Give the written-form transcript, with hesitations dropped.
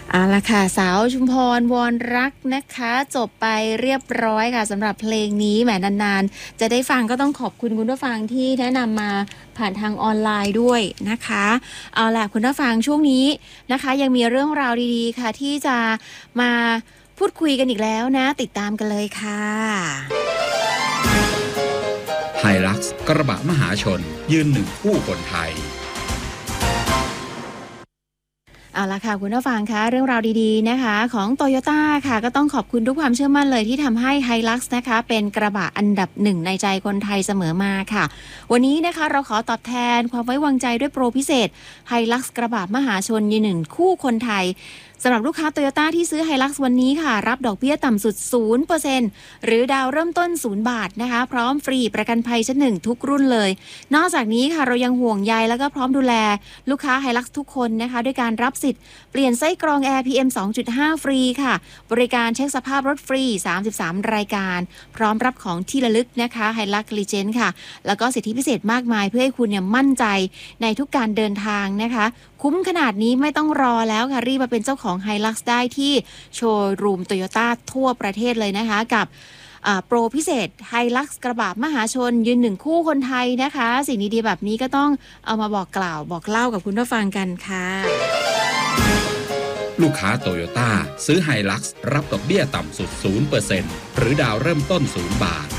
เอาละค่ะสาวชุมพรวรรักนะคะจบไปเรียบร้อยค่ะสำหรับเพลงนี้แหมนานๆจะได้ฟังก็ต้องขอบคุณคุณผู้ฟังที่แนะนำมาผ่านทางออนไลน์ด้วยนะคะเอาล่ะคุณผู้ฟังช่วงนี้นะคะยังมีเรื่องราวดีๆค่ะที่จะมาพูดคุยกันอีกแล้วนะติดตามกันเลยค่ะไฮลักซ์กระบะมหาชนยืนหนึ่งคู่คนไทยเอาละค่ะคุณผู้ฟังคะเรื่องราวดีๆนะคะของ Toyota ค่ะก็ต้องขอบคุณทุกความเชื่อมั่นเลยที่ทำให้ Hilux นะคะเป็นกระบะอันดับหนึ่งในใจคนไทยเสมอมาค่ะวันนี้นะคะเราขอตอบแทนความไว้วางใจด้วยโปรพิเศษ Hilux กระบะมหาชนยืนหนึ่งคู่คนไทยสำหรับลูกค้า Toyota ที่ซื้อ Hilux วันนี้ค่ะรับดอกเบี้ยต่ำสุด 0% หรือดาวเริ่มต้น0 บาทนะคะพร้อมฟรีประกันภัยชั้นหนึ่งทุกรุ่นเลยนอกจากนี้ค่ะเรายังห่วงใยแล้วก็พร้อมดูแลลูกค้า Hilux ทุกคนนะคะด้วยการรับสิทธิ์เปลี่ยนไส้กรองแอร์ PM 2.5 ฟรีค่ะบริการเช็คสภาพรถฟรี33รายการพร้อมรับของที่ระลึกนะคะ Hilux Legend ค่ะแล้วก็สิทธิพิเศษมากมายเพื่อให้คุณเนี่ยมั่นใจในทุกการเดินทางนะคะคุ้มขนาดนี้ไม่ต้องรอแล้วค่ะรีบมาเป็นเจ้าของ Hilux ได้ที่โชว์รูม Toyota ทั่วประเทศเลยนะคะกับโปรพิเศษ Hilux กระบะมหาชนยืนหนึ่งคู่คนไทยนะคะสิ่งดีๆแบบนี้ก็ต้องเอามาบอกกล่าวบอกเล่ากับคุณผู้ฟังกันค่ะลูกค้าโตโยต้าซื้อไฮลักซ์รับดอกเบี้ยต่ำสุด 0% หรือดาวเริ่มต้น0 บาท